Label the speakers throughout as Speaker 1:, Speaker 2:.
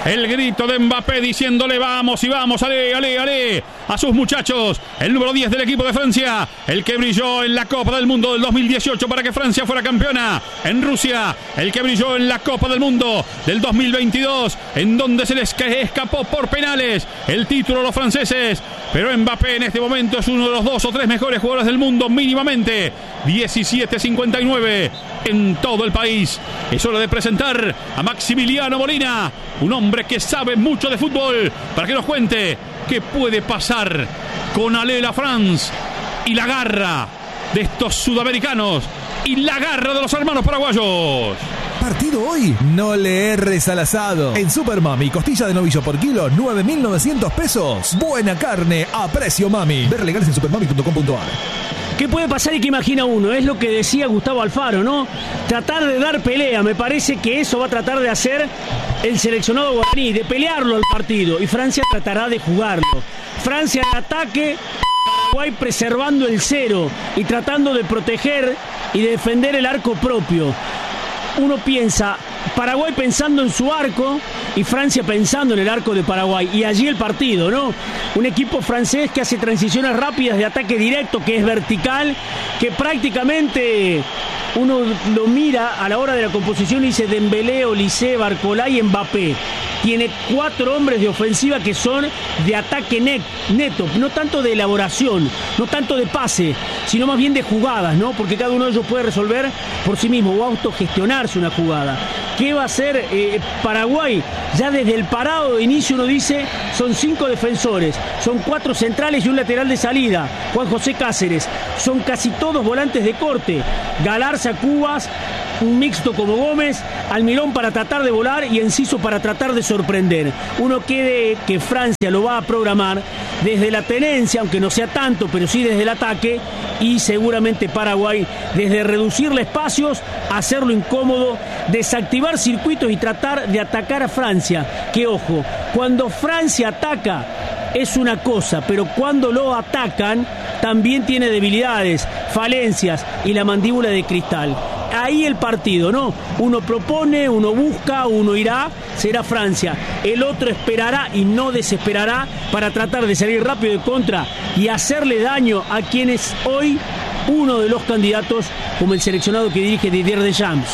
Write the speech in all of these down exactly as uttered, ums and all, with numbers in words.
Speaker 1: El grito de Mbappé diciéndole vamos y vamos, ale, ale, ale, a sus muchachos. El número diez del equipo de Francia, el que brilló en la Copa del Mundo del dos mil dieciocho para que Francia fuera campeona en Rusia. El que brilló en la Copa del Mundo del dos mil veintidós, en donde se les escapó por penales el título a los franceses. Pero Mbappé en este momento es uno de los dos o tres mejores jugadores del mundo mínimamente. diecisiete cincuenta y nueve en todo el país. Es hora de presentar a Maximiliano Molina, un hombre que sabe mucho de fútbol, para que nos cuente qué puede pasar con Ale La France y la garra de estos sudamericanos y la garra de los hermanos paraguayos.
Speaker 2: Partido hoy, no le erres al asado. En Super Mami, costilla de novillo por kilo, nueve mil novecientos pesos. Buena carne a precio mami. Ver legales en supermami punto com punto a r.
Speaker 3: ¿Qué puede pasar y qué imagina uno? Es lo que decía Gustavo Alfaro, ¿no? Tratar de dar pelea. Me parece que eso va a tratar de hacer el seleccionado guaraní, de pelearlo al partido. Y Francia tratará de jugarlo. Francia en ataque, Paraguay preservando el cero y tratando de proteger y de defender el arco propio. Uno piensa, Paraguay pensando en su arco y Francia pensando en el arco de Paraguay. Y allí el partido, ¿no? Un equipo francés que hace transiciones rápidas de ataque directo, que es vertical, que prácticamente uno lo mira a la hora de la composición y dice Dembélé, Olise, Barcola y Mbappé. Tiene cuatro hombres de ofensiva que son de ataque net, neto, no tanto de elaboración, no tanto de pase, sino más bien de jugadas, ¿no? Porque cada uno de ellos puede resolver por sí mismo o autogestionarse una jugada. ¿Qué va a hacer eh, Paraguay? Ya desde el parado de inicio uno dice, son cinco defensores, son cuatro centrales y un lateral de salida, Juan José Cáceres, son casi todos volantes de corte, Galarza, Cubas, un mixto como Gómez, Almirón para tratar de volar y Enciso para tratar de sorprender. Uno quiere que Francia lo va a programar desde la tenencia, aunque no sea tanto, pero sí desde el ataque, y seguramente Paraguay desde reducirle espacios, hacerlo incómodo, desactivar circuitos y tratar de atacar a Francia. Que ojo, cuando Francia ataca es una cosa, pero cuando lo atacan también tiene debilidades, falencias y la mandíbula de cristal. Ahí el partido, ¿no? Uno propone, uno busca, uno irá, será Francia. El otro esperará y no desesperará para tratar de salir rápido de contra y hacerle daño a quien es hoy uno de los candidatos como el seleccionado que dirige Didier Deschamps.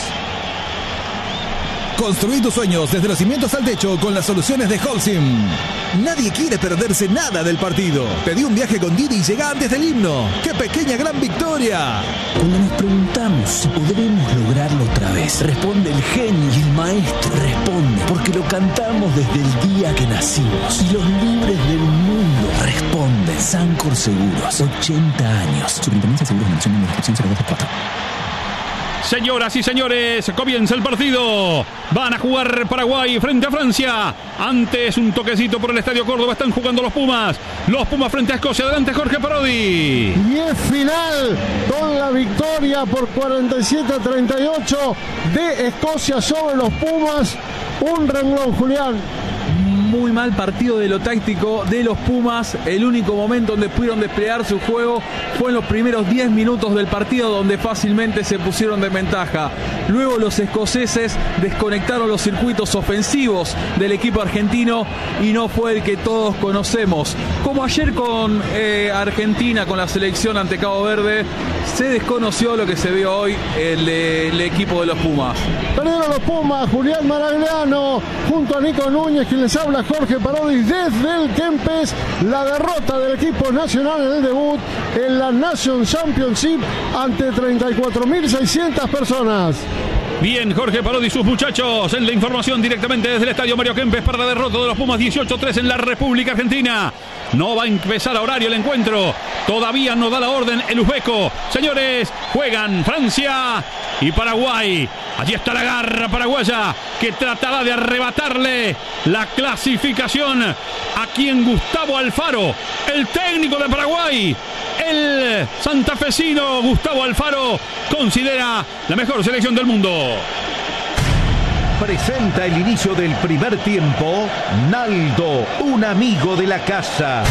Speaker 2: Construí tus sueños desde los cimientos al techo con las soluciones de Holcim. Nadie quiere perderse nada del partido. Pedí un viaje con Didi y llega antes del himno. ¡Qué pequeña gran victoria!
Speaker 4: Cuando nos preguntamos si podremos lograrlo otra vez, responde el genio y el maestro. Responde porque lo cantamos desde el día que nacimos. Y los libres del mundo responden. Sancor Seguros, ochenta años. Superintendencia de Seguros de Nación, número de inscripción cero dos cuatro.
Speaker 1: Señoras y señores, comienza el partido. Van a jugar Paraguay frente a Francia. Antes un toquecito por el Estadio Córdoba. Están jugando los Pumas. Los Pumas frente a Escocia. Adelante Jorge Parodi.
Speaker 5: Y es final con la victoria por cuarenta y siete a treinta y ocho de Escocia sobre los Pumas. Un renglón, Julián.
Speaker 6: Muy mal partido de lo táctico de los Pumas. El único momento donde pudieron desplegar su juego fue en los primeros diez minutos del partido, donde fácilmente se pusieron de ventaja. Luego los escoceses desconectaron los circuitos ofensivos del equipo argentino y no fue el que todos conocemos. Como ayer con eh, Argentina, con la selección ante Cabo Verde, se desconoció lo que se vio hoy el, el equipo de los Pumas.
Speaker 5: Perdieron los Pumas. Julián Maragliano junto a Nico Núñez, quien les habla, Jorge Parodi desde el Kempes. La derrota del equipo nacional en el debut en la Nation Championship ante treinta y cuatro mil seiscientas personas.
Speaker 1: Bien, Jorge Parodi y sus muchachos en la información directamente desde el Estadio Mario Kempes para la derrota de los Pumas dieciocho a tres en la República Argentina. No va a empezar a horario el encuentro. Todavía no da la orden el uzbeco. Señores, juegan Francia y Paraguay. Allí está la garra paraguaya que tratará de arrebatarle la clasificación a quien Gustavo Alfaro, el técnico de Paraguay, el santafesino Gustavo Alfaro, considera la mejor selección del mundo.
Speaker 7: Presenta el inicio del primer tiempo Naldo, un amigo de la casa.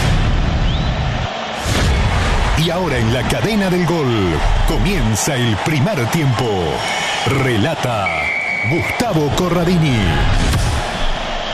Speaker 8: Y ahora en la cadena del gol comienza el primer tiempo. Relata Gustavo Corradini.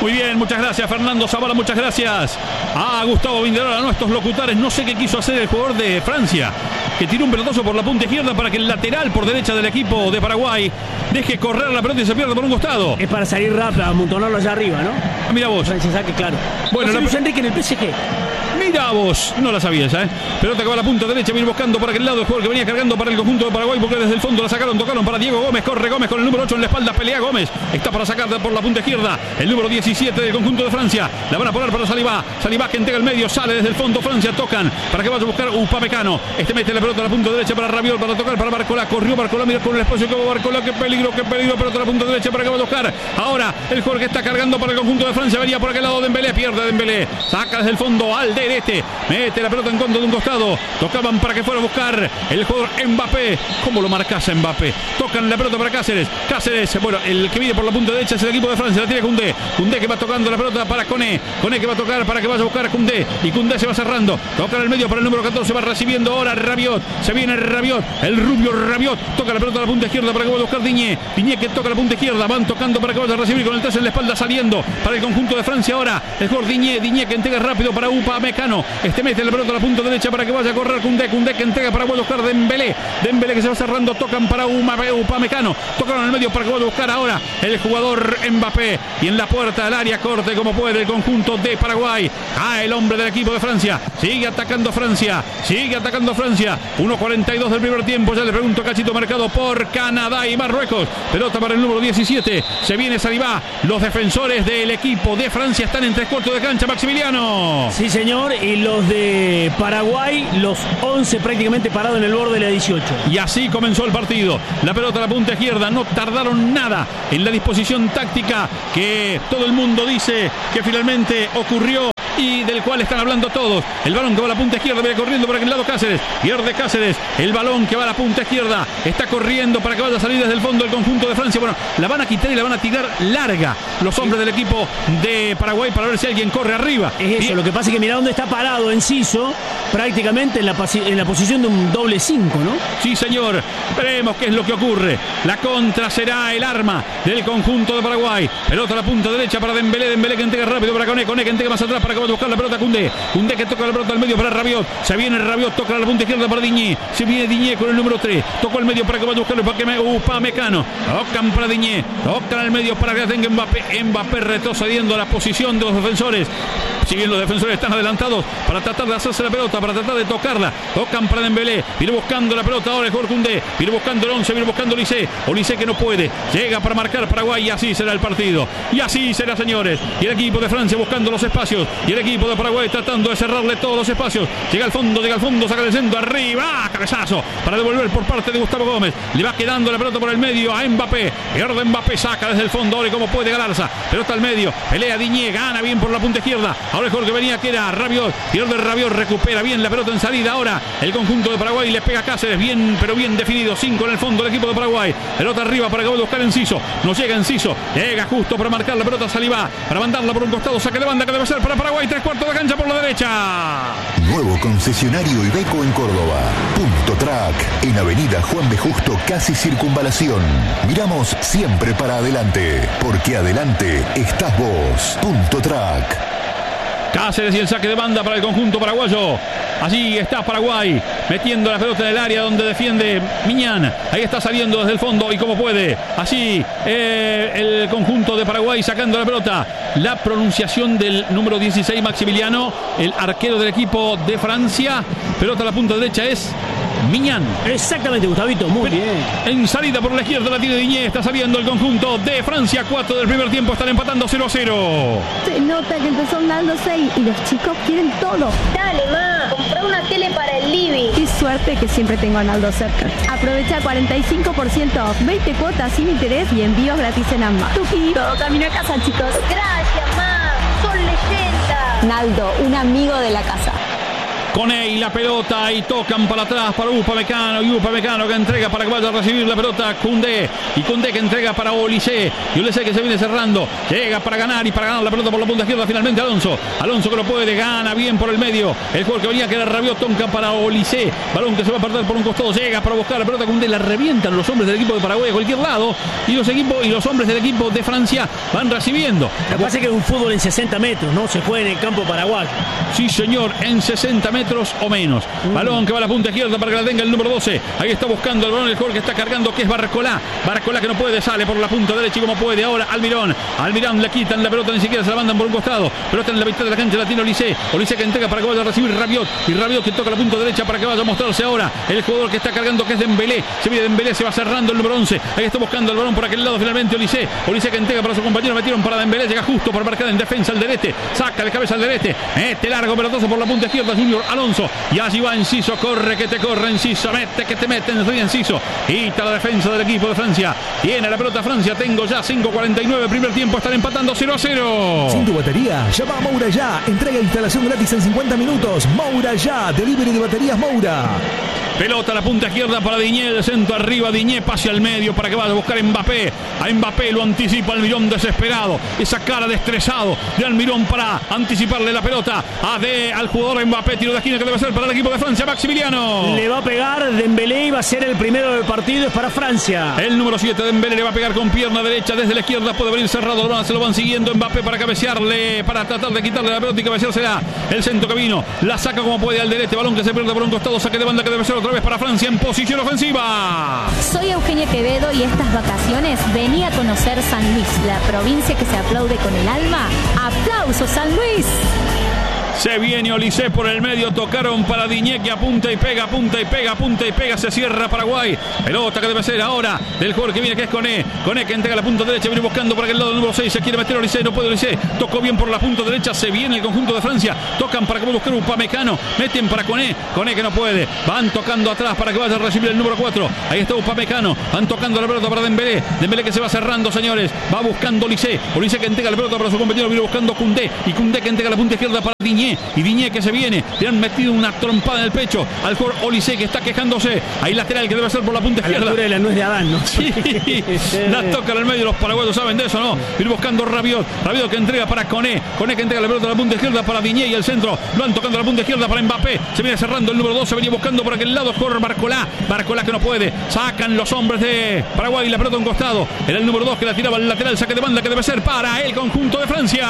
Speaker 1: Muy bien, muchas gracias Fernando Zavala, muchas gracias a Gustavo Vinderola, a nuestros locutores. No sé qué quiso hacer el jugador de Francia, que tiró un pelotazo por la punta izquierda para que el lateral por derecha del equipo de Paraguay deje correr la pelota y se pierda por un costado.
Speaker 3: Es para salir rápido, amontonarlo allá arriba, ¿no?
Speaker 1: Ah, mira vos.
Speaker 3: Francia saque, claro.
Speaker 1: Bueno,
Speaker 3: la...
Speaker 1: Luis
Speaker 3: Enrique en el P S G.
Speaker 1: Mira vos, no la sabía esa, ¿eh? Pelota que va a la punta derecha, viene buscando por aquel lado el jugador que venía cargando para el conjunto de Paraguay, porque desde el fondo la sacaron, tocaron para Diego Gómez, corre Gómez con el número ocho en la espalda, pelea Gómez, está para sacar por la punta izquierda, el número diecisiete del conjunto de Francia, la van a poner para Salivá, Salivá que entrega el medio, sale desde el fondo Francia, tocan para que vaya a buscar Upamecano, este mete la pelota a la punta derecha para Rabiot, para tocar para Barcola, corrió Barcola, mira con el espacio como Barcola, qué peligro, qué peligro, pelota a la punta derecha para que vaya a buscar, ahora el jugador que está cargando para el conjunto de Francia, venía por aquel lado Dembélé, pierde Dembélé, saca desde el fondo Alderete, mete la pelota en contra de un costado, tocaban para que fuera a buscar el jugador Mbappé, ¿cómo lo marcas a Mbappé? Tocan la pelota para Cáceres, Cáceres, bueno, el que viene por la punta derecha es el equipo de Francia, la tiene Koundé, Koundé que va tocando la pelota para Koné, Koné que va a tocar para que vaya a buscar a Koundé, y Koundé se va cerrando, toca en el medio para el número catorce, va recibiendo ahora Rabiot, se viene Rabiot, el rubio Rabiot, toca la pelota a la punta izquierda para que vaya a buscar Diñé, Diñé que toca la punta izquierda, van tocando para que vaya a recibir con el tres en la espalda, saliendo para el conjunto de Francia ahora, el jugador Diñé, Diñé que entrega rápido para Upamecano, este mete la pelota a la punta derecha para que vaya a correr Koundé, Koundé que entrega para vaya a buscar Dembélé, Dembélé que se va cerrando, tocan para Upamecano, tocaron en el medio para que vaya a buscar ahora el jugador Mbappé, y en la puerta del área corte como puede el conjunto de Paraguay, ah, el hombre del equipo de Francia, sigue atacando Francia, sigue atacando Francia, uno cuarenta y dos del primer tiempo, ya le pregunto Cachito, marcado por Canadá y Marruecos, pelota para el número diecisiete, se viene Salivá, los defensores del equipo de Francia están en tres cuartos de cancha, Maximiliano.
Speaker 3: Sí señor, y los de Paraguay, los once prácticamente parados en el borde de la dieciocho.
Speaker 1: Y así comenzó el partido, la pelota a la punta izquierda, no tardaron nada en la disposición táctica que todo el mundo dice que finalmente ocurrió y del cual están hablando todos. El balón que va a la punta izquierda, viene corriendo por aquel lado Cáceres, pierde Cáceres, el balón que va a la punta izquierda, está corriendo para que vaya a salir desde el fondo el conjunto de Francia. Bueno, la van a quitar y la van a tirar larga los hombres del equipo de Paraguay para ver si alguien corre arriba.
Speaker 3: Es eso, Bien. Lo que pasa es que mira dónde está parado Enciso, prácticamente en la, en la posición de un doble cinco, ¿no?
Speaker 1: Sí señor, veremos qué es lo que ocurre. La contra será el arma del conjunto de Paraguay, pelota a la punta derecha para Dembélé, Dembélé que entrega rápido para Koné, Koné que entrega más atrás para que vaya a buscar la pelota Koundé, Koundé que toca la pelota al medio para Rabiot, se viene Rabiot, toca la punta izquierda para Diñé, se viene Diñé con el número tres, tocó el medio para que vaya a buscarlo para que me Upamecano, tocan para Diñé, tocan al medio para que tenga Mbappé, Mbappé retrocediendo a la posición de los defensores, si bien los defensores están adelantados para tratar de hacerse la pelota, para tratar de tocarla, tocan para Dembélé, viene buscando la pelota ahora el jugador Koundé, viene buscando el once, viene buscando Olise, Olise que no puede, llega para marcar Paraguay y así será el partido, y así será señores, y el equipo de Francia buscando los espacios, y el equipo de Paraguay tratando de cerrarle todos los espacios, llega al fondo, llega al fondo, saca el centro, arriba, cabezazo, para devolver por parte de Gustavo Gómez, le va quedando la pelota por el medio a Mbappé, pierde Mbappé, saca desde el fondo, ahora como puede Galarza, pelota al medio, pelea Diñé, gana bien por la punta izquierda, ahora el jugador que venía que era Rabiot, pierde Rabiot, recupera bien la pelota en salida, ahora el conjunto de Paraguay le pega a Cáceres, bien pero bien definido, cinco en el fondo el equipo de Paraguay, pelota arriba para que vaya a buscar Enciso, no llega Enciso, llega justo para marcar la pelota Salivá, para mandarla por un costado, saque de banda que debe ser para Paraguay, tres cuartos de cancha por la derecha.
Speaker 8: Nuevo concesionario Iveco en Córdoba. Punto Track, en Avenida Juan B. Justo, casi Circunvalación. Miramos siempre para adelante, porque adelante estás vos. Punto Track.
Speaker 1: Cáceres y el saque de banda para el conjunto paraguayo. Allí está Paraguay metiendo la pelota en el área donde defiende Miñán. Ahí está saliendo desde el fondo y como puede. Así eh, el conjunto de Paraguay sacando la pelota. La pronunciación del número dieciséis Maximiliano, el arquero del equipo de Francia. Pelota a la punta derecha es Miñán.
Speaker 3: Exactamente, Gustavito, muy bien.
Speaker 1: En salida por la izquierda la tiene Diñé, está saliendo el conjunto de Francia. Cuatro del primer tiempo, están empatando cero a cero.
Speaker 9: Se nota que empezó ganando seis y los chicos quieren todo.
Speaker 10: Dale, ma, compré una tele para el living.
Speaker 9: Qué suerte que siempre tengo a Naldo cerca. Aprovecha cuarenta y cinco por ciento off, veinte cuotas sin interés y envíos gratis en Amma. Tuki, todo camino a casa, chicos.
Speaker 10: Gracias, ma, son leyendas.
Speaker 9: Naldo, un amigo de la casa.
Speaker 1: Koné y la pelota y tocan para atrás para Upamecano y Upamecano que entrega para que vaya a recibir la pelota Koundé y Koundé que entrega para Olise y Olise que se viene cerrando, llega para ganar y para ganar la pelota por la punta izquierda finalmente Alonso, Alonso que lo puede, gana bien por el medio, el jugador que venía que era Rabiot, toca para Olise, balón que se va a perder por un costado, llega para buscar la pelota Koundé, la revientan los hombres del equipo de Paraguay a cualquier lado y los equipos y los hombres del equipo de Francia van recibiendo.
Speaker 3: Lo que pasa es que es un fútbol en sesenta metros, ¿no? Se juega en el campo paraguayo.
Speaker 1: Sí señor, en sesenta metros o menos. Mm. Balón que va a la punta izquierda para que la tenga el número doce. Ahí está buscando el balón el jugador que está cargando, que es Barcolá. Barcolá que no puede, sale por la punta derecha y como puede. Ahora Almirón. Almirón le quitan la pelota, ni siquiera se la mandan por un costado. Pelota en la mitad de la cancha, la tiene Olise. Olise que entrega para que vaya a recibir Rabiot. Y Rabiot que toca la punta derecha para que vaya a mostrarse ahora el jugador que está cargando, que es Dembélé. Se viene Dembélé, se va cerrando el número once. Ahí está buscando el balón por aquel lado finalmente Olise. Olise que entrega para su compañero. Metieron para Dembélé. Llega justo para marcar en defensa al derete. Saca de cabeza al derete. Mete largo pelotazo por la punta izquierda Junior Alonso. Y allí va Enciso, corre que te corre Enciso, mete que te mete Enciso. Y está la defensa del equipo de Francia. Tiene la pelota Francia, tengo ya cinco cuarenta y nueve, primer tiempo, están empatando cero a cero.
Speaker 2: Sin tu batería, llama a Moura ya. Entrega e instalación gratis en cincuenta minutos. Moura ya, delivery de baterías Moura.
Speaker 1: Pelota a la punta izquierda para Diñé, de centro arriba, Diñé pase al medio para que vaya a buscar Mbappé. A Mbappé lo anticipa Almirón desesperado. Esa cara de estresado de Almirón para anticiparle la pelota a de, al jugador Mbappé. Tiro de esquina que debe ser para el equipo de Francia, Maximiliano.
Speaker 3: Le va a pegar Dembélé y va a ser el primero del partido, es para Francia.
Speaker 1: El número siete Dembélé le va a pegar con pierna derecha desde la izquierda, puede venir cerrado, se lo van siguiendo Mbappé para cabecearle, para tratar de quitarle la pelota y cabeceársela. El centro que vino, la saca como puede al derete, balón que se pierde por un costado, saque de banda que debe ser otra vez para Francia en posición ofensiva.
Speaker 9: Soy Eugenia Quevedo y estas vacaciones vení a conocer San Luis, la provincia que se aplaude con el alma. ¡Aplausos, San Luis!
Speaker 1: Se viene Olise por el medio, tocaron para Diñé que apunta y pega, apunta y pega, apunta y pega, se cierra Paraguay. Pelota que debe ser ahora del jugador que viene, que es Koné. Koné que entrega la punta derecha, viene buscando por aquel lado el número seis, se quiere meter Olise, no puede Olise. Tocó bien por la punta derecha, se viene el conjunto de Francia. Tocan para que buscar Upamecano, meten para Koné. Koné que no puede, van tocando atrás para que vaya a recibir el número cuatro. Ahí está Upamecano, van tocando la pelota para Dembélé. Dembélé que se va cerrando, señores. Va buscando Olise. Olise que entrega la pelota para su compañero, viene buscando Koundé. Y Koundé que entrega la punta izquierda para Diñé. Y Diñé que se viene, le han metido una trompada en el pecho al jugador Olise que está quejándose. Ahí lateral que debe ser por la punta izquierda.
Speaker 3: A la altura de la nuez de Adán, ¿no?
Speaker 1: Sí, la toca en el medio, los paraguayos saben de eso, ¿no? Ir buscando Rabiot, Rabiot que entrega para Koné, Koné que entrega la pelota a la punta izquierda para Diñé y el centro, lo van tocando a la punta izquierda para Mbappé, se viene cerrando el número dos, se venía buscando por aquel lado, corre Barcolá, Barcolá que no puede, sacan los hombres de Paraguay la pelota a un costado, era el número dos que la tiraba al lateral, saque de banda que debe ser para el conjunto de Francia.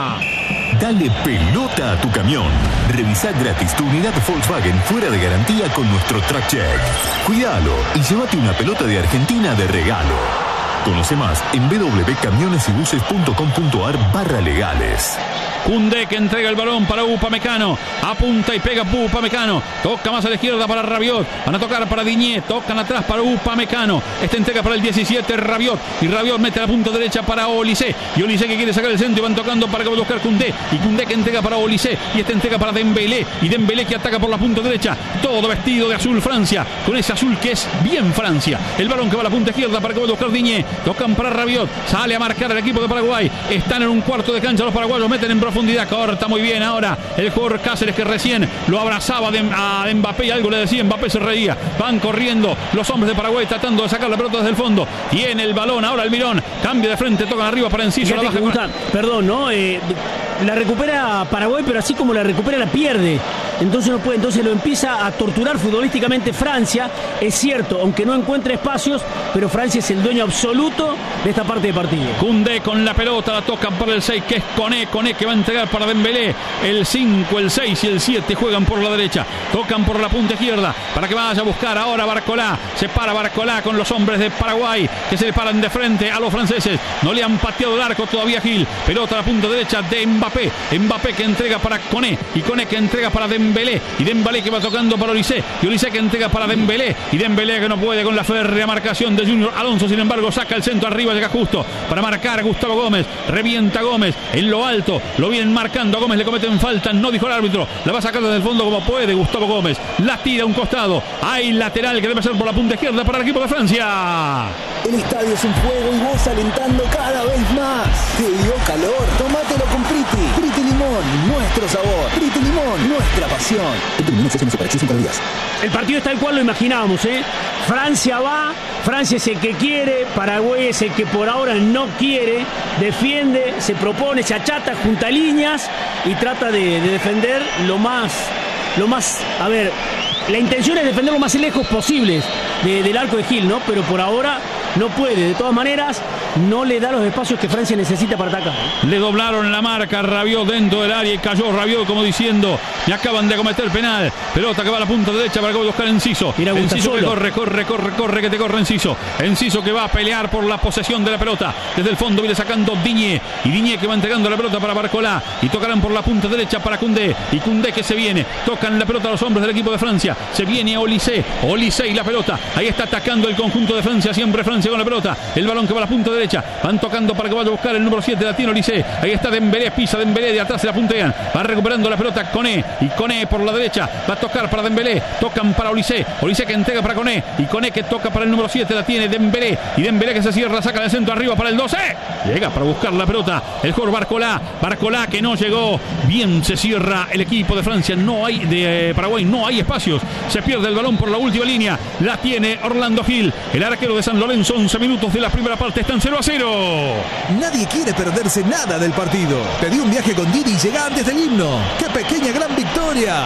Speaker 8: Dale pelota a tu camión. Revisa gratis tu unidad Volkswagen fuera de garantía con nuestro Track Check. Cuídalo y llévate una pelota de Argentina de regalo. Conoce más en w w w punto camiones y buses punto com punto a r barra legales.
Speaker 1: Koundé que entrega el balón para Upamecano, apunta y pega Upamecano, toca más a la izquierda para Rabiot, van a tocar para Diñé, tocan atrás para Upamecano, esta entrega para el diecisiete Rabiot, y Rabiot mete la punta derecha para Olise, y Olise que quiere sacar el centro y van tocando para que va a buscar Koundé, y Koundé que entrega para Olise, y esta entrega para Dembélé, y Dembélé que ataca por la punta derecha, todo vestido de azul Francia, con ese azul que es bien Francia, el balón que va a la punta izquierda para que va a buscar Diñé, tocan para Rabiot, sale a marcar el equipo de Paraguay, están en un cuarto de cancha los paraguayos, meten en profundidad, corta muy bien ahora el jugador Cáceres que recién lo abrazaba de, a Mbappé y algo le decía, Mbappé se reía, van corriendo los hombres de Paraguay tratando de sacar la pelota desde el fondo, tiene el balón ahora Almirón, cambia de frente, tocan arriba para Enciso, la baja con...
Speaker 3: gusta, perdón, ¿no? Eh, la recupera Paraguay, pero así como la recupera la pierde, entonces no puede, entonces lo empieza a torturar futbolísticamente Francia, es cierto, aunque no encuentre espacios, pero Francia es el dueño absoluto de esta parte del partido.
Speaker 1: Koundé con la pelota, la tocan para el seis que es Koné, Koné que va a entregar para Dembélé, el cinco, el seis y el siete juegan por la derecha, tocan por la punta izquierda para que vaya a buscar ahora Barcolá, se para Barcolá con los hombres de Paraguay que se le paran de frente a los franceses, no le han pateado el arco todavía Gil, pelota a la punta derecha de Mbappé, Mbappé que entrega para Koné y Koné que entrega para Dembélé y Dembélé que va tocando para Olise y Olise que entrega para Dembélé y Dembélé que no puede con la férrea marcación de Junior Alonso, sin embargo saca el centro arriba, llega justo para marcar a Gustavo Gómez, revienta Gómez en lo alto, lo vienen marcando a Gómez, le cometen falta, no dijo el árbitro, la va a sacar desde el fondo como puede Gustavo Gómez, la tira a un costado, hay lateral que debe ser por la punta izquierda para el equipo de Francia.
Speaker 4: El estadio es un fuego y vos alentando cada vez más. ¿Te dio calor? Tómatelo con Priti. Priti Limón, nuestro sabor. Priti Limón, pasión, nuestra pasión.
Speaker 3: El partido es tal cual lo imaginábamos, ¿eh? Francia va, Francia es el que quiere, Paraguay es el que por ahora no quiere, defiende, se propone, se achata, junta líneas y trata de, de defender lo más, lo más, a ver, la intención es defender lo más lejos posible de, del arco de Gil, ¿no? Pero por ahora no puede, de todas maneras, no le da los espacios que Francia necesita para atacar.
Speaker 1: Le doblaron la marca, Rabiot dentro del área y cayó Rabiot como diciendo, me acaban de cometer penal. Pelota que va a la punta derecha para que vaya a buscar Enciso. Mira, Enciso que corre, corre, corre, corre, que te corre Enciso. Enciso que va a pelear por la posesión de la pelota. Desde el fondo viene sacando Diñé. Y Diñé que va entregando la pelota para Barcolá. Y tocarán por la punta derecha para Koundé. Y Koundé que se viene. Tocan la pelota a los hombres del equipo de Francia. Se viene Olysée. Olysée y la pelota. Ahí está atacando el conjunto de Francia. Siempre Francia con la pelota. El balón que va a la punta derecha. Van tocando para que vaya a buscar el número siete. La tiene Olysée. Ahí está Dembélé. Pisa Dembélé. De atrás se la puntean. Va recuperando la pelota Koné. Y Koné por la derecha. Va a tocar para Dembélé. Tocan para Olysée. Olysée que entrega para Koné. Y Koné que toca para el número siete. La tiene Dembélé. Y Dembélé que se cierra. Saca del centro arriba para el doce. Llega para buscar la pelota. El jugador Barcolá. Barcolá que no llegó. Bien se cierra el equipo de Francia. No hay de eh, Paraguay. No hay espacios. Se pierde el balón por la última línea. La tiene Orlando Gil. El arquero de San Lorenzo. once minutos de la primera parte. Están cero a cero.
Speaker 2: Nadie quiere perderse nada del partido. Pedí un viaje con Didi y llega antes del himno. ¡Qué pequeña gran victoria!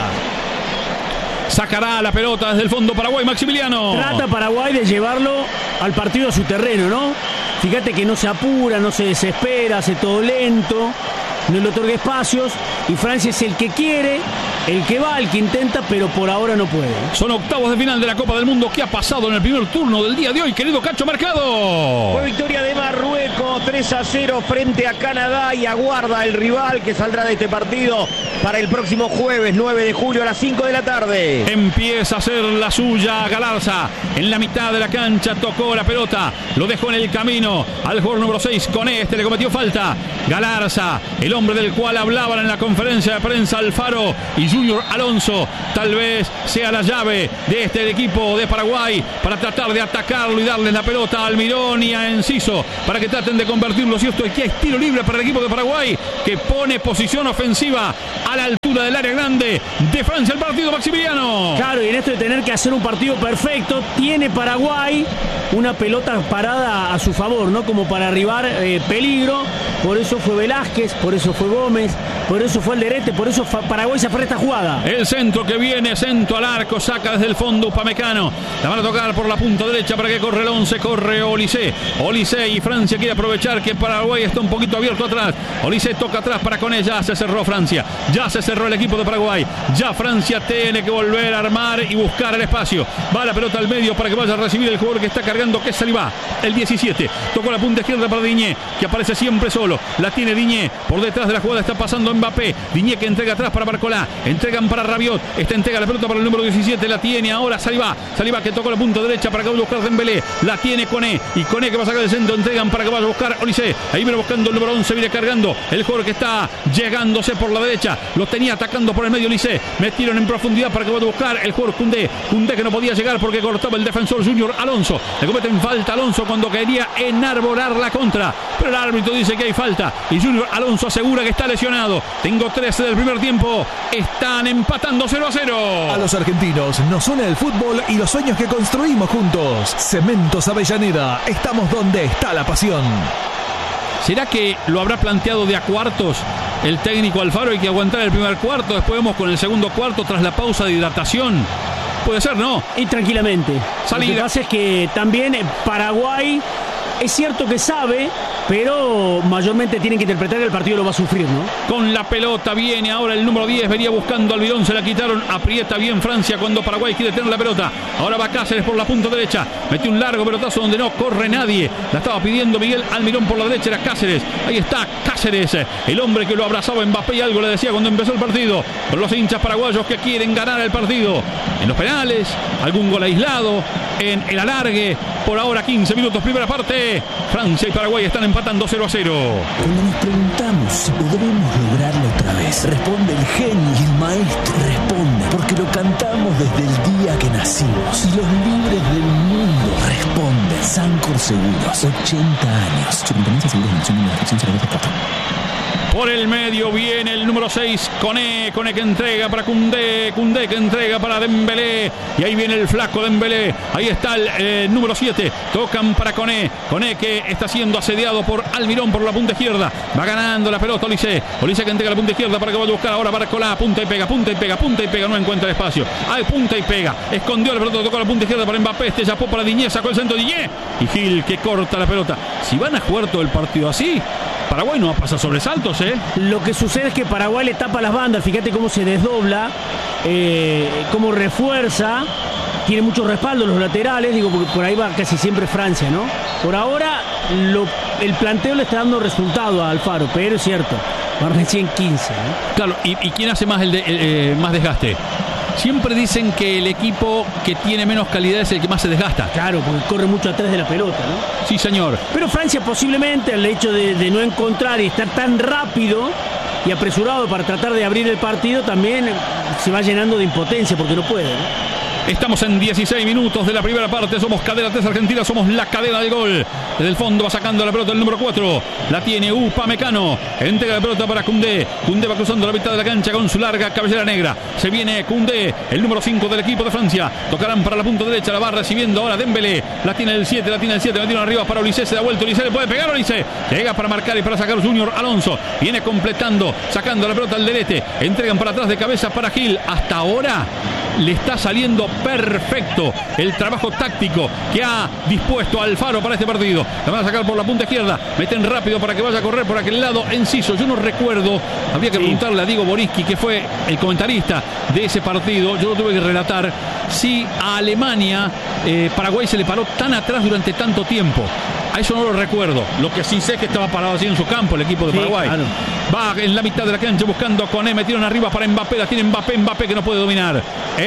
Speaker 1: Sacará la pelota desde el fondo Paraguay, Maximiliano.
Speaker 3: Trata Paraguay de llevarlo al partido a su terreno, ¿no? Fíjate que no se apura, no se desespera, hace todo lento, no le otorga espacios. Y Francia es el que quiere, el que va, el que intenta, pero por ahora no puede.
Speaker 1: Son octavos de final de la Copa del Mundo. ¿Qué ha pasado en el primer turno del día de hoy, querido Cacho Mercado?
Speaker 11: Fue victoria de Marruecos, tres a cero frente a Canadá, y aguarda el rival que saldrá de este partido para el próximo jueves nueve de julio a las cinco de la tarde.
Speaker 1: Empieza a hacer la suya Galarza. En la mitad de la cancha tocó la pelota. Lo dejó en el camino al jugador número seis. Con este le cometió falta. Galarza, el hombre del cual hablaban en la conferencia de prensa Alfaro y Junior Alonso. Tal vez sea la llave de este equipo de Paraguay para tratar de atacarlo y darle la pelota a Almirón y a Enciso para que traten de convertirlo. Si esto es que hay tiro libre para el equipo de Paraguay, que pone posición ofensiva a la altura del área grande de Francia el partido, Maximiliano.
Speaker 3: Claro, y en esto de tener que hacer un partido perfecto, tiene Paraguay una pelota parada a su favor, ¿no? Como para arribar eh, peligro. Por eso fue Velázquez, por eso fue Gómez, por eso fue Alderete, por eso Paraguay se aferra esta jugada.
Speaker 1: El centro que viene, centro al arco, saca desde el fondo Upamecano. La van a tocar por la punta derecha para que corre el once, corre Olysée. Olysée y Francia quiere aprovechar que Paraguay está un poquito abierto atrás. Olysée toca atrás para Koné, ya se cerró Francia, ya se cerró el equipo de Paraguay. Ya Francia tiene que volver a armar y buscar el espacio. Va la pelota al medio para que vaya a recibir el jugador que está cargando, que es Saliba, el diecisiete. Tocó la punta izquierda para Diñé, que aparece siempre solo. La tiene Diñé, por detrás de la jugada está pasando Mbappé. Diñé que entrega atrás para Barcolá, entregan para Rabiot, esta entrega la pelota para el número diecisiete, la tiene ahora Saliba. Saliba que tocó la punta derecha para que vaya a buscar Dembélé, la tiene Koné, y Koné que va a sacar el centro, entregan para que vaya a buscar Olysée. Ahí viene buscando el número once, viene cargando el jugador que está llegándose por la derecha, lo tenía atacando por el medio Olysée, metieron en profundidad para que vaya a buscar el jugador Koundé, Koundé que no podía llegar porque cortaba el defensor Junior Alonso. Le cometen falta a Alonso cuando quería enarbolar la contra, pero el árbitro dice que hay falta y Junior Alonso asegura que está lesionado. Tengo trece del primer tiempo, están empatando cero a cero.
Speaker 2: A los argentinos nos une el fútbol y los sueños que construimos juntos. Cementos Avellaneda, estamos donde está la pasión.
Speaker 1: ¿Será que lo habrá planteado de a cuartos el técnico Alfaro? Hay que aguantar el primer cuarto, después vemos con el segundo cuarto tras la pausa de hidratación. Puede ser, ¿no?
Speaker 3: Y tranquilamente. Salida. Lo que pasa es que también Paraguay es cierto que sabe, pero mayormente tienen que interpretar que el partido lo va a sufrir, ¿no?
Speaker 1: Con la pelota viene ahora el número diez, venía buscando Almirón, se la quitaron, aprieta bien Francia cuando Paraguay quiere tener la pelota. Ahora va Cáceres por la punta derecha, metió un largo pelotazo donde no corre nadie. La estaba pidiendo Miguel Almirón por la derecha, era Cáceres. Ahí está Cáceres, el hombre que lo abrazaba Mbappé y algo le decía cuando empezó el partido. Por los hinchas paraguayos que quieren ganar el partido. En los penales, algún gol aislado, en el alargue. Por ahora quince minutos, primera parte. Francia y Paraguay están empatando cero a cero.
Speaker 4: Cuando nos preguntamos si podremos lograrlo otra vez, responde el genio y el maestro. Responde porque lo cantamos desde el día que nacimos. Y los libres del mundo responden. Sancor Seguros, ochenta años. Superintendencia de Seguros de Nación y la Dirección General de Plata.
Speaker 1: Por el medio viene el número seis, Koné. Koné que entrega para Koundé. Koundé que entrega para Dembélé. Y ahí viene el flaco Dembélé. Ahí está el eh, número siete. Tocan para Koné. Koné que está siendo asediado por Almirón por la punta izquierda. Va ganando la pelota Olise. Olise que entrega la punta izquierda para que vaya a buscar ahora Barcolá. Punta y pega, punta y pega, punta y pega. No encuentra espacio. Hay punta y pega. Escondió la pelota, tocó la punta izquierda para Mbappé. Este chapó para Diñé. Sacó el centro Diñé. Y Gil que corta la pelota. Si van a jugar todo el partido así, Paraguay no va a pasar sobresaltos, ¿eh?
Speaker 3: Lo que sucede es que Paraguay le tapa las bandas. Fíjate cómo se desdobla, eh, cómo refuerza. Tiene mucho respaldo los laterales, digo, porque por ahí va casi siempre Francia, ¿no? Por ahora lo, el planteo le está dando resultado a Alfaro, pero es cierto, van recién quince, ¿no?
Speaker 1: Claro, ¿y, y quién hace más, el de, eh, más desgaste? Siempre dicen que el equipo que tiene menos calidad es el que más se desgasta.
Speaker 3: Claro, porque corre mucho atrás de la pelota, ¿no?
Speaker 1: Sí, señor.
Speaker 3: Pero Francia posiblemente, al hecho de, de no encontrar y estar tan rápido y apresurado para tratar de abrir el partido, también se va llenando de impotencia porque no puede, ¿no?
Speaker 1: Estamos en dieciséis minutos de la primera parte. Somos Cadena tres Argentina, somos la cadena del gol. Desde el fondo va sacando la pelota el número cuatro. La tiene Upamecano. Entrega la pelota para Koundé. Koundé va cruzando la mitad de la cancha con su larga cabellera negra. Se viene Koundé, el número cinco del equipo de Francia. Tocarán para la punta derecha. La va recibiendo ahora Dembélé. La tiene el siete, la tiene el siete. Metieron arriba para Olise. Se da vuelta. Olise le puede pegar. Olise llega para marcar y para sacar Junior Alonso. Viene completando, sacando la pelota al Derete. Entregan para atrás de cabeza para Gil. Hasta ahora le está saliendo perfecto el trabajo táctico que ha dispuesto Alfaro para este partido. La van a sacar por la punta izquierda. Meten rápido para que vaya a correr por aquel lado Enciso. Yo no recuerdo, habría que sí. preguntarle a Diego Boriski, que fue el comentarista de ese partido. Yo lo tuve que relatar. Si a Alemania eh, Paraguay se le paró tan atrás durante tanto tiempo. A eso no lo recuerdo. Lo que sí sé es que estaba parado así en su campo el equipo de Paraguay. Sí, claro. Va en la mitad de la cancha buscando a Koné. Metieron arriba para Mbappé. La tiene Mbappé. Mbappé que no puede dominar.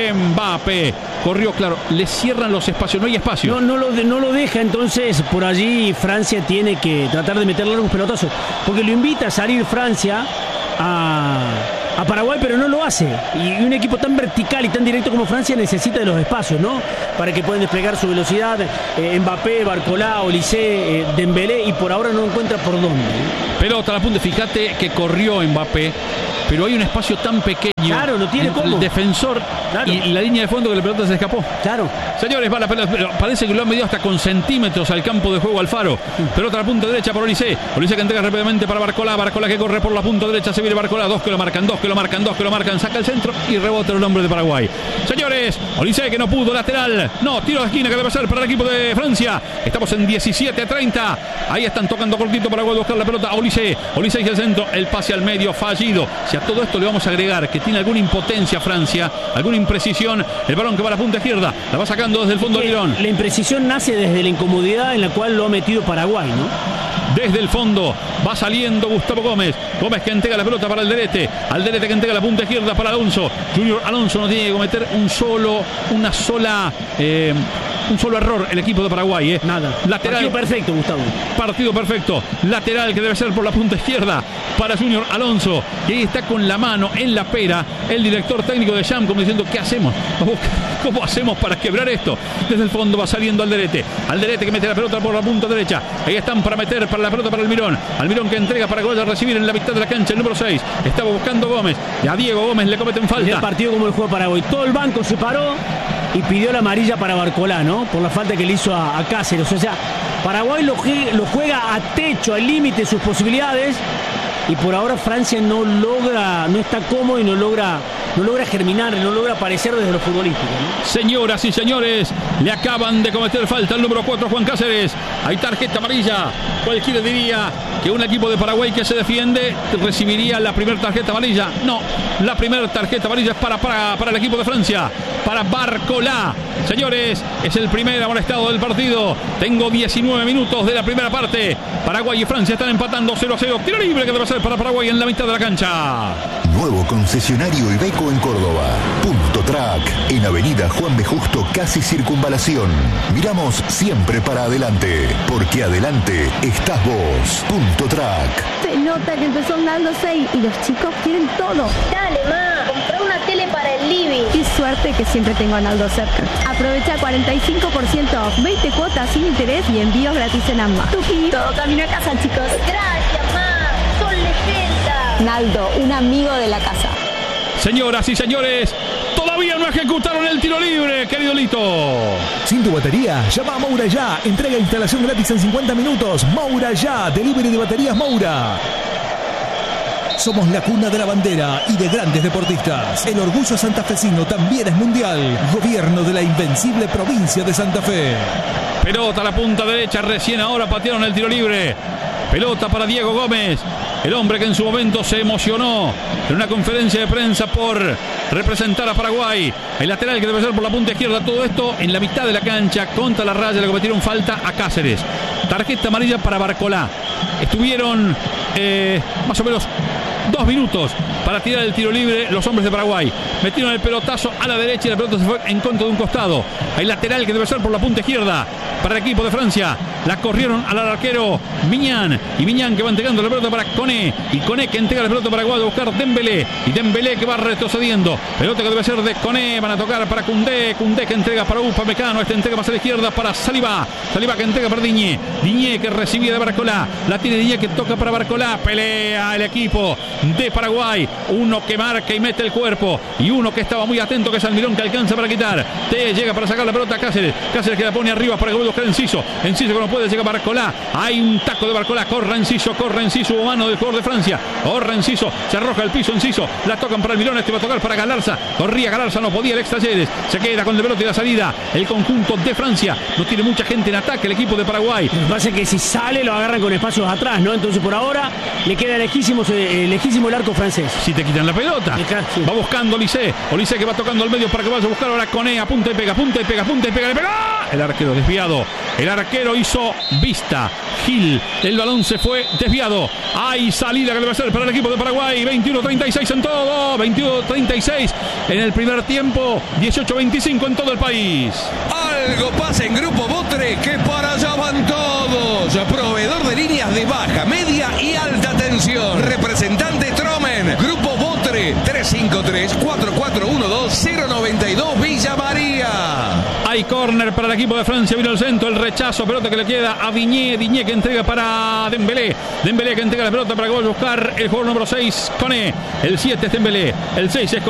Speaker 1: Mbappé corrió, claro. Le cierran los espacios. No hay espacio.
Speaker 3: No, no, lo, no lo deja. Entonces por allí Francia tiene que tratar de meterle un pelotazo. Porque lo invita a salir Francia a... a Paraguay, pero no lo hace. Y un equipo tan vertical y tan directo como Francia necesita de los espacios, ¿no? Para que puedan desplegar su velocidad. Eh, Mbappé, Barcolá, Olise, eh, Dembélé, y por ahora no encuentra por dónde.
Speaker 1: Pelota a la punta. Fíjate que corrió Mbappé, pero hay un espacio tan pequeño.
Speaker 3: Claro, no tiene cómo.
Speaker 1: El defensor claro. y la línea de fondo que la pelota se escapó.
Speaker 3: Claro.
Speaker 1: Señores, va la pelota, pero parece que lo han medido hasta con centímetros al campo de juego Alfaro. Pelota a la punta derecha por Olise. Olise que entrega rápidamente para Barcolá. Barcolá que corre por la punta derecha. Se viene Barcolá. Dos que lo marcan, dos que lo marcan, dos que lo marcan. Saca el centro y rebota el hombre de Paraguay. Señores, Olise que no pudo, lateral. No, tiro de esquina que debe ser para el equipo de Francia. Estamos en diecisiete treinta. Ahí están tocando cortito para buscar la pelota. Olise. Olise y el centro. El pase al medio fallido. Si a todo esto le vamos a agregar que tiene alguna impotencia Francia, alguna imprecisión, el balón que va a la punta izquierda, la va sacando desde el fondo del Lirón.
Speaker 3: La imprecisión nace desde la incomodidad en la cual lo ha metido Paraguay, ¿no?
Speaker 1: Desde el fondo va saliendo Gustavo Gómez. Gómez que entrega la pelota para el Derete. Al Derete que entrega la punta izquierda para Alonso. Junior Alonso no tiene que cometer un solo, una sola, eh, un solo error el equipo de Paraguay. Eh.
Speaker 3: Nada.
Speaker 1: Lateral.
Speaker 3: Partido perfecto, Gustavo.
Speaker 1: Partido perfecto. Lateral que debe ser por la punta izquierda para Junior Alonso. Y ahí está con la mano en la pera el director técnico de Jam, como diciendo, ¿qué hacemos? ¿Cómo hacemos para quebrar esto? Desde el fondo va saliendo Alderete. Alderete que mete la pelota por la punta derecha. Ahí están para meter para la pelota para Almirón. Almirón que entrega para que vaya a recibir en la mitad de la cancha el número seis. Estaba buscando Gómez. Y a Diego Gómez le cometen falta.
Speaker 3: Y el partido como el juego Paraguay. Todo el banco se paró y pidió la amarilla para Barcolá, ¿no? Por la falta que le hizo a, a Cáceres. O sea, Paraguay lo, lo juega a techo, al límite de sus posibilidades. Y por ahora Francia no logra, no está cómodo y no logra, no logra germinar, no logra aparecer desde lo futbolístico, ¿no?
Speaker 1: Señoras y señores, le acaban de cometer falta al número cuatro, Juan Cáceres. Hay tarjeta amarilla. Cualquiera diría que un equipo de Paraguay que se defiende recibiría la primera tarjeta amarilla. No, la primera tarjeta amarilla es para, para, para el equipo de Francia, para Barcolá. Señores, es el primer amonestado del partido. Tengo diecinueve minutos de la primera parte. Paraguay y Francia están empatando cero a cero. Tiro libre que debe ser para Paraguay en la mitad de la cancha.
Speaker 8: Nuevo concesionario Iveco en Córdoba. Punto Track en Avenida Juan B. Justo, casi Circunvalación. Miramos siempre para adelante, porque adelante estás vos. Punto Track.
Speaker 9: Se nota que empezó Naldo seis y los chicos quieren todo.
Speaker 10: Dale, ma, compré una tele para el living.
Speaker 9: Qué suerte que siempre tengo a Naldo cerca. Aprovecha cuarenta y cinco por ciento off, veinte cuotas sin interés y envíos gratis en ambas. Tuki, todo camino a casa, chicos.
Speaker 10: Gracias, ma. Son leyendas.
Speaker 9: Naldo, un amigo de la casa.
Speaker 1: Señoras y señores, todavía no ejecutaron el tiro libre, querido Lito.
Speaker 2: Sin tu batería, llama a Moura ya. Entrega e instalación gratis en cincuenta minutos. Moura ya. Delivery de baterías Moura. Somos la cuna de la bandera y de grandes deportistas. El orgullo santafesino también es mundial. Gobierno de la invencible provincia de Santa Fe.
Speaker 1: Pelota a la punta derecha, recién ahora patearon el tiro libre. Pelota para Diego Gómez, el hombre que en su momento se emocionó en una conferencia de prensa por representar a Paraguay. El lateral que debe ser por la punta izquierda. Todo esto en la mitad de la cancha, contra la raya, le cometieron falta a Cáceres. Tarjeta amarilla para Barcolá. Estuvieron eh, más o menos dos minutos para tirar el tiro libre los hombres de Paraguay. Metieron el pelotazo a la derecha y la pelota se fue en contra de un costado. El lateral que debe ser por la punta izquierda para el equipo de Francia. La corrieron al arquero Miñán. Y Miñán que va entregando la pelota para Koné. Y Koné que entrega la pelota para Paraguay a buscar Dembélé. Y Dembélé que va retrocediendo. Pelota que debe ser de Koné. Van a tocar para Koundé. Koundé que entrega para Upamecano. Este entrega más a la izquierda para Saliba. Saliba que entrega para Diñé. Diñé que recibía de Barcolá. La tiene Diñé que toca para Barcolá. Pelea el equipo de Paraguay. Uno que marca y mete el cuerpo. Y uno que estaba muy atento, que es Almirón, que alcanza para quitar. Te llega para sacar la pelota a Cáceres. Cáceres que la pone arriba para que vuelva a buscar Enciso. Enciso que no puede, llega Barcolá. Hay un taco de Barcolá. Corre Enciso, corre Enciso. Hubo mano del jugador de Francia. Corre Enciso. Se arroja el piso Enciso. La tocan para Almirón. Este va a tocar para Galarza. Corría Galarza, no podía el extra Talleres. Se queda con el pelota y la salida. El conjunto de Francia no tiene mucha gente en ataque. El equipo de Paraguay.
Speaker 3: Lo que pasa es que si sale lo agarran con espacios atrás, ¿no? Entonces por ahora le queda lejísimo, eh, lejísimo el arco francés.
Speaker 1: Si te quitan la pelota. Sí. Va buscando Olise. Olise que va tocando al medio para que vaya a buscar ahora Koné. Apunta y pega, apunta y pega, apunta y pega. Le pega. El arquero desviado. El arquero hizo vista. Gil. El balón se fue desviado. Hay salida que debe ser para el equipo de Paraguay. veintiuno treinta y seis en todo. veintiuno treinta y seis en el primer tiempo. dieciocho veinticinco en todo el país.
Speaker 12: Algo pasa en Grupo Botre, que para allá van todos. Proveedor de líneas de baja, media y alta tensión. Representante Tromen. Grupo Botre. tres cinco tres, cuatro cuatro uno dos, cero nueve dos Villa María.
Speaker 1: Hay córner para el equipo de Francia. Vino el centro, el rechazo. Pelota que le queda a Diñé. Diñé que entrega para Dembélé. Dembélé que entrega la pelota para que vaya a buscar el jugador número seis, Koné. El siete es Dembélé. El seis es Koné.